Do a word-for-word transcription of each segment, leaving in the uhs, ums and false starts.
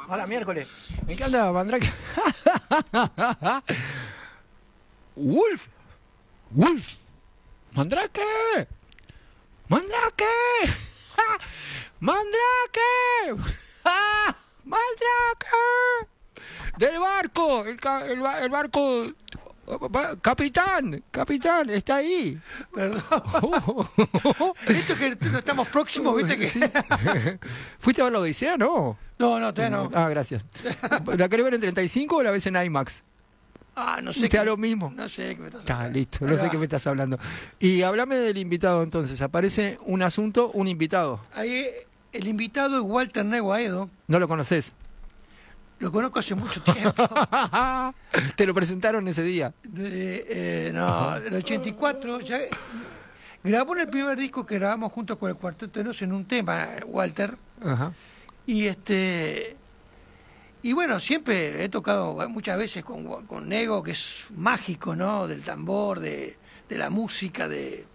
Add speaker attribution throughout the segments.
Speaker 1: Hola, miércoles. Me encanta Mandrake. Wolf. Wolf. Mandrake. Mandrake. Mandrake. Mandrake. Del barco. El, ca- el, ba- el barco. Capitán, capitán, está ahí.
Speaker 2: Perdón. Esto que no estamos próximos, ¿viste? Que...
Speaker 1: Sí. ¿Fuiste a ver la Odisea? No.
Speaker 2: No, no, todavía no.
Speaker 1: Ah, gracias. ¿La querés ver en treinta y cinco o la ves en IMAX?
Speaker 2: Ah, no sé.
Speaker 1: Te
Speaker 2: qué-
Speaker 1: da lo mismo.
Speaker 2: No sé qué me estás
Speaker 1: Está
Speaker 2: hablando.
Speaker 1: listo,
Speaker 2: Ahí
Speaker 1: no sé
Speaker 2: va.
Speaker 1: qué me estás hablando. Y háblame del invitado entonces. Aparece un asunto, un invitado.
Speaker 2: Ahí, el invitado es Walter Nego Aedo.
Speaker 1: ¿No lo conoces?
Speaker 2: Lo conozco hace mucho tiempo.
Speaker 1: Te lo presentaron ese día.
Speaker 2: De, eh, no, del ochenta y cuatro. Ya grabó en el primer disco que grabamos junto con el Cuarteto de Nos en un tema, Walter.
Speaker 1: Ajá.
Speaker 2: Y este y bueno, siempre he tocado muchas veces con, con Nego, que es mágico, ¿no? Del tambor, de, de la música, de...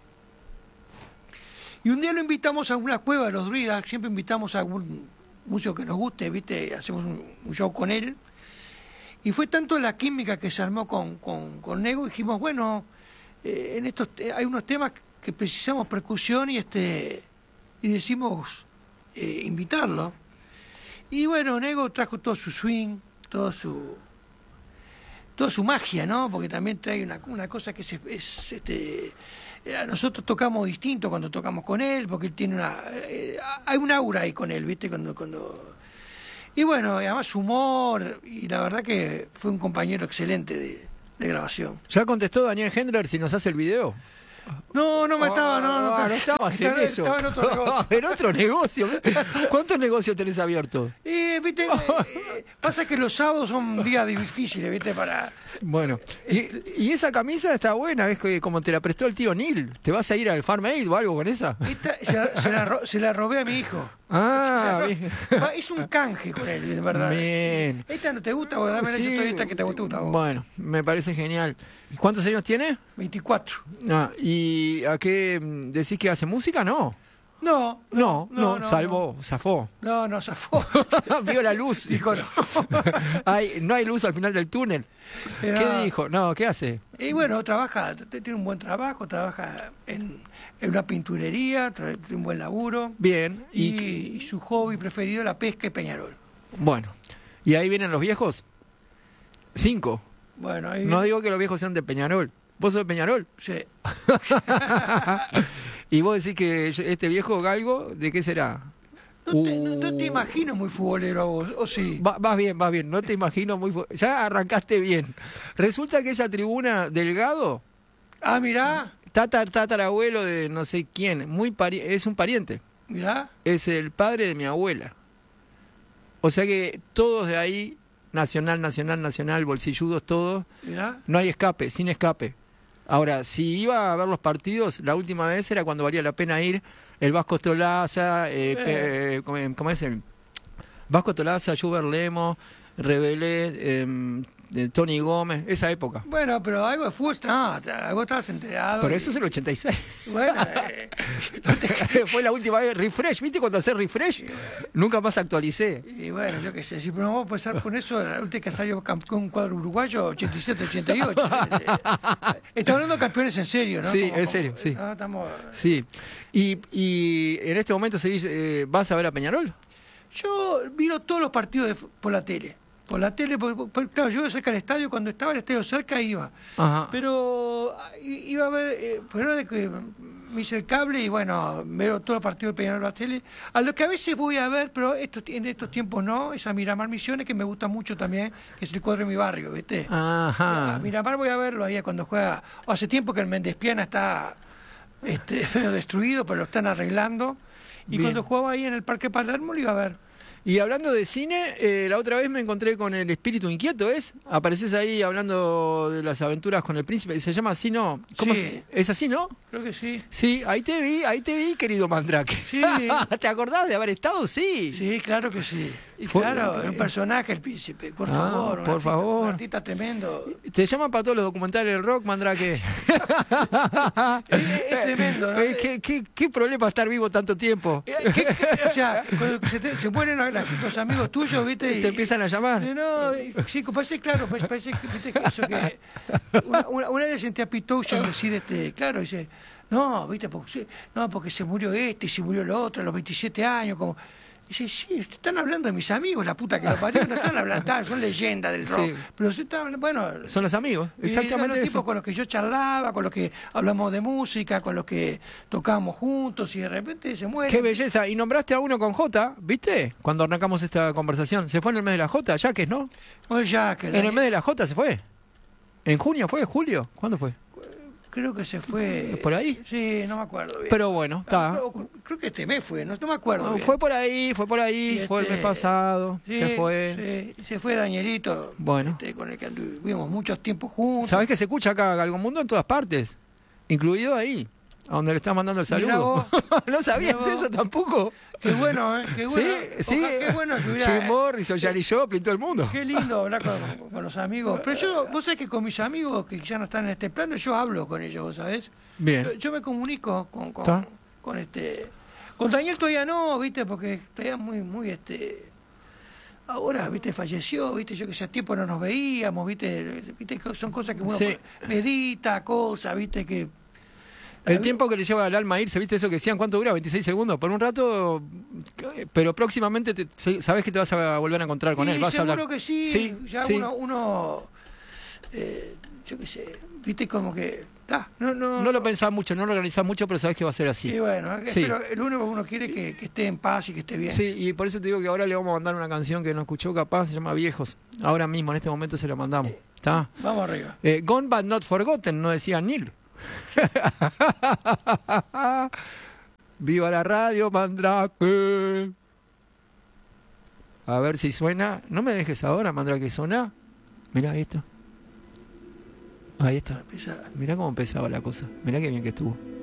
Speaker 2: Y un día lo invitamos a una cueva de los druidas, siempre invitamos a algún músico que nos guste, ¿viste? Hacemos un, un show con él. Y fue tanto la química que se armó con, con, con Nego, dijimos, bueno, eh, en estos te- hay unos temas que precisamos percusión y este y decimos eh, invitarlo. Y bueno, Nego trajo todo su swing, todo su toda su magia, ¿no? Porque también trae una, una cosa que es, es este eh, nosotros tocamos distinto cuando tocamos con él, porque él tiene una eh, hay un aura ahí con él, ¿viste? Cuando cuando y bueno, y además su humor, y la verdad que fue un compañero excelente de, de grabación.
Speaker 1: ¿Ya contestó Daniel Hendler si nos hace el video?
Speaker 2: No, no me estaba, no, no,
Speaker 1: Ah, no estabas en
Speaker 2: estaba-
Speaker 1: eso.
Speaker 2: estaba en otro negocio.
Speaker 1: En otro negocio. ¿Cuántos negocios tenés abiertos?
Speaker 2: Y, viste, eh, pasa que los sábados son días difíciles, viste, para...
Speaker 1: Bueno, y, y esa camisa está buena, es que como te la prestó el tío Neil. ¿Te vas a ir al Farm Aid o algo con esa?
Speaker 2: Esta, se, la, se la ro- se la robé a mi hijo.
Speaker 1: Ah,
Speaker 2: Se la
Speaker 1: bien.
Speaker 2: ro- Es un canje con él, de verdad.
Speaker 1: Bien.
Speaker 2: ¿Esta no te gusta? Vos dame
Speaker 1: Sí,
Speaker 2: la esta que te gusta a vos.
Speaker 1: Bueno, me parece genial. ¿Cuántos años tiene?
Speaker 2: veinticuatro.
Speaker 1: Ah, ¿y a qué mm, decís que hace música? No.
Speaker 2: No,
Speaker 1: No, no, salvó, zafó.
Speaker 2: No, no, zafó.
Speaker 1: Vio la luz.
Speaker 2: Dijo, no.
Speaker 1: Hay, no hay luz al final del túnel.
Speaker 2: Era-
Speaker 1: ¿Qué dijo? No, ¿qué hace?
Speaker 2: Y bueno, trabaja, t- tiene un buen trabajo, trabaja en, en una pinturería, tra- tiene un buen laburo.
Speaker 1: Bien.
Speaker 2: Y,
Speaker 1: Y,
Speaker 2: y su hobby preferido, la pesca y Peñarol.
Speaker 1: bueno. ¿Y ahí vienen los viejos? Cinco.
Speaker 2: Bueno, ahí...
Speaker 1: No digo que los viejos sean de Peñarol. ¿Vos sos de Peñarol?
Speaker 2: Sí.
Speaker 1: Y vos decís que este viejo galgo, ¿de qué será?
Speaker 2: No te, no- no te
Speaker 1: Uh.
Speaker 2: imagino muy futbolero a vos, ¿o sí?
Speaker 1: Va- vas bien, vas bien, no te imagino muy... fu- Ya arrancaste bien. Resulta que esa tribuna Delgado,
Speaker 2: Ah, mirá,
Speaker 1: tatar, tatarabuelo de no sé quién, muy pari- es un pariente,
Speaker 2: mirá.
Speaker 1: es el padre de mi abuela. O sea que todos de ahí, nacional, nacional, nacional, bolsilludos, todos,
Speaker 2: Mirá.
Speaker 1: no hay escape, sin escape. Ahora, si iba a ver los partidos, la última vez era cuando valía la pena ir, el Vasco Tolaza, eh,
Speaker 2: Eh.
Speaker 1: eh, ¿cómo, cómo es el? Vasco Tolaza, Juber Lemo, Rebelé, eh, eh, Tony Gómez, esa época.
Speaker 2: Bueno, pero algo de fútbol, no, algo estabas enterado.
Speaker 1: Pero
Speaker 2: y-
Speaker 1: eso es el ochenta y seis.
Speaker 2: Bueno, eh, no te-
Speaker 1: Fue la última vez, refresh, ¿viste cuando haces refresh? Nunca más actualicé.
Speaker 2: y bueno, yo qué sé, si vamos a empezar con eso, la última que salió campeón un cuadro uruguayo, ochenta y siete ochenta y ocho. Estamos hablando de campeones en serio, ¿no?
Speaker 1: Sí,
Speaker 2: Como-
Speaker 1: en
Speaker 2: como-
Speaker 1: serio, sí.
Speaker 2: ah, estamos...
Speaker 1: Sí. Y, y en este momento seguís, eh, ¿vas a ver a Peñarol?
Speaker 2: Yo miro todos los partidos de fu- por la tele. Por la tele, porque, porque, claro, yo iba cerca del estadio, cuando estaba el estadio cerca iba.
Speaker 1: Ajá.
Speaker 2: Pero ah, i- iba a ver, eh, pero de que me hice el cable y bueno, veo todos los partidos de Peñarol en la tele. A lo que a veces voy a ver, pero estos, en estos tiempos no, es a Miramar Misiones, que me gusta mucho también, que es el cuadro de mi barrio, ¿viste?
Speaker 1: Ajá.
Speaker 2: A Miramar voy a verlo ahí cuando juega. Hace tiempo que el Méndez Piana está este, medio destruido, pero lo están arreglando. Y
Speaker 1: Bien.
Speaker 2: cuando jugaba ahí en el Parque Palermo lo iba a ver.
Speaker 1: Y hablando de cine, eh, la otra vez me encontré con El Espíritu Inquieto, ¿es? Apareces ahí hablando de las aventuras con el príncipe. ¿Se llama así, no? ¿Cómo
Speaker 2: Sí.
Speaker 1: se- ¿Es así, no?
Speaker 2: Creo que sí.
Speaker 1: Sí, ahí te vi, ahí te vi, querido Mandrake.
Speaker 2: Sí.
Speaker 1: ¿Te acordás de haber estado? Sí.
Speaker 2: Sí, claro que sí. Y
Speaker 1: Fue-
Speaker 2: claro, es un personaje el príncipe, por
Speaker 1: Ah,
Speaker 2: favor. un
Speaker 1: por
Speaker 2: artista-
Speaker 1: favor.
Speaker 2: Un artista tremendo.
Speaker 1: Te llaman para todos los documentales del rock, Mandrake.
Speaker 2: Es, es tremendo, ¿no?
Speaker 1: Eh, ¿Qué, qué, qué problema estar vivo tanto tiempo?
Speaker 2: Eh, ¿qué- qué- o sea, cuando se, te- se mueren a la- la- los amigos tuyos, ¿viste?
Speaker 1: Te empiezan a llamar.
Speaker 2: Eh, No, eh, sí, parece claro, parece, parece que, ¿viste? Que eso que una, una, una vez senté a Pete Townshend decir, este, claro, dice, no, ¿viste? Porque, no, porque se murió este y se murió lo otro a los veintisiete años, como... Dice, sí, están hablando de mis amigos, la puta que lo parió, no están hablando, están- son leyendas del rock.
Speaker 1: Sí.
Speaker 2: Pero se están, bueno,
Speaker 1: Son los amigos,
Speaker 2: y eran
Speaker 1: exactamente
Speaker 2: los
Speaker 1: eso.
Speaker 2: tipos con los que yo charlaba, con los que hablamos de música, con los que tocábamos juntos y de repente se mueren.
Speaker 1: Qué belleza. Y nombraste a uno con J, ¿viste? Cuando arrancamos esta conversación. Se fue en el mes de la J, Jaques, ¿no?
Speaker 2: Oye, ya, que
Speaker 1: En el mes de la J se fue. ¿En junio fue? ¿Julio? ¿Cuándo fue?
Speaker 2: creo que se fue...
Speaker 1: ¿Por ahí?
Speaker 2: Sí, no me acuerdo bien.
Speaker 1: Pero bueno, está.
Speaker 2: No, creo, creo que este mes fue, no, no me acuerdo
Speaker 1: No,
Speaker 2: bien.
Speaker 1: fue por ahí, fue por ahí,
Speaker 2: Y
Speaker 1: fue el
Speaker 2: este,
Speaker 1: mes pasado,
Speaker 2: sí,
Speaker 1: se fue.
Speaker 2: sí, se fue Danielito,
Speaker 1: Bueno.
Speaker 2: este, con el que anduvimos muchos tiempos juntos.
Speaker 1: ¿Sabés que se escucha acá Galgón Mundo en todas partes? Incluido ahí, a donde le estás mandando el
Speaker 2: Mirá
Speaker 1: saludo.
Speaker 2: vos.
Speaker 1: ¿No sabías
Speaker 2: Mirá vos.
Speaker 1: eso tampoco?
Speaker 2: Qué bueno, ¿eh? Qué bueno.
Speaker 1: Sí, sí.
Speaker 2: Ojalá- qué bueno que hubiera...
Speaker 1: Jim Morrison, Janis Joplin, todo el mundo.
Speaker 2: Qué lindo hablar con, con los amigos. Pero yo, vos sabés que con mis amigos que ya no están en este plano, yo hablo con ellos, ¿vos sabés?
Speaker 1: Bien.
Speaker 2: Yo, yo me comunico con, con,
Speaker 1: ¿Está?
Speaker 2: con este... Con Daniel todavía no, ¿viste? Porque todavía muy, muy, este... Ahora, ¿viste? Falleció, ¿viste? Yo que hace tiempo no nos veíamos, ¿viste? ¿Viste? Son cosas que uno
Speaker 1: Sí.
Speaker 2: medita, cosas, ¿viste? Que...
Speaker 1: El tiempo que le lleva al alma irse, ¿viste eso que decían? ¿Cuánto dura? veintiséis segundos. Por un rato, pero próximamente te- se- sabés que te vas a volver a encontrar con
Speaker 2: Sí,
Speaker 1: él. Vas a
Speaker 2: seguro
Speaker 1: hablar.
Speaker 2: que sí,
Speaker 1: Sí,
Speaker 2: ya
Speaker 1: sí.
Speaker 2: uno, uno eh, yo qué sé, viste como que, ah, no, no,
Speaker 1: No lo pensás mucho, no lo organizás mucho, pero sabés que va a ser así.
Speaker 2: sí, bueno,
Speaker 1: Sí.
Speaker 2: pero lo único que uno quiere es que, que esté en paz y que esté bien.
Speaker 1: Sí, y por eso te digo que ahora le vamos a mandar una canción que no escuchó capaz, se llama Viejos. Ahora mismo, en este momento se la mandamos. ¿Está?
Speaker 2: Vamos arriba.
Speaker 1: Eh, Gone but not forgotten, no decía Neil. Viva la radio, Mandrake. A ver si suena. No me dejes ahora, Mandrake, ¿suena? Mirá, ahí está. Ahí está.
Speaker 2: Empieza-
Speaker 1: Mirá cómo empezaba la cosa. Mirá qué bien que estuvo.